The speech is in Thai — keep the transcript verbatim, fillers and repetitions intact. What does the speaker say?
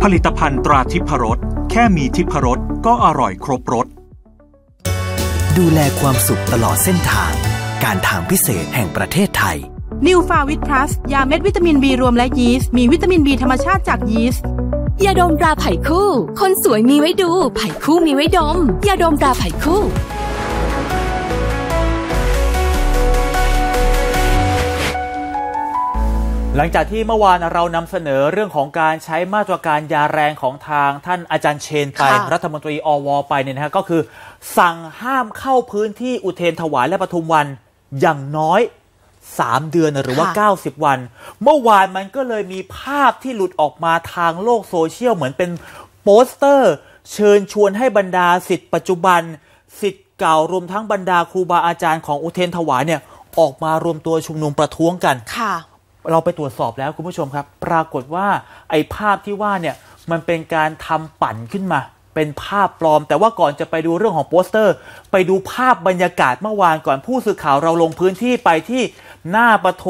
ผลิตภัณฑ์ตราทิพรสแค่มีทิพรสก็อร่อยครบรสดูแลความสุขตลอดเส้นทางการทางพิเศษแห่งประเทศไทยนิวฟาวิตพลัสยาเม็ดวิตามิน B รวมและยีสต์มีวิตามิน B ธรรมชาติจากยีสต์ยาดมตราไผ่คู่คนสวยมีไว้ดูไผ่คู่มีไว้ดมยาดมตราไผ่คู่หลังจากที่เมื่อวานเรานำเสนอเรื่องของการใช้มาตรการยาแรงของทางท่านอาจารย์เชนไปรัฐมนตรีอวไปเนี่ยนะฮะก็คือสั่งห้ามเข้าพื้นที่อุเทรนถวายและปทุมวันอย่างน้อยสามเดือนหรือว่าเก้าสิบวันเมื่อวานมันก็เลยมีภาพที่หลุดออกมาทางโลกโซเชียลเหมือนเป็นโปสเตอร์เชิญชวนให้บรรดาศิษย์ปัจจุบันศิษย์เก่ารวมทั้งบรรดาครูบาอาจารย์ของอุเทรนถวายเนี่ยออกมารวมตัวชุมนุมประท้วงกันค่ะเราไปตรวจสอบแล้วคุณผู้ชมครับปรากฏว่าไอ้ภาพที่ว่าเนี่ยมันเป็นการทำปั่นขึ้นมาเป็นภาพปลอมแต่ว่าก่อนจะไปดูเรื่องของโปสเตอร์ไปดูภาพบรรยากาศเมื่อวานก่อนผู้สื่อข่าวเราลงพื้นที่ไปที่หน้าปทุม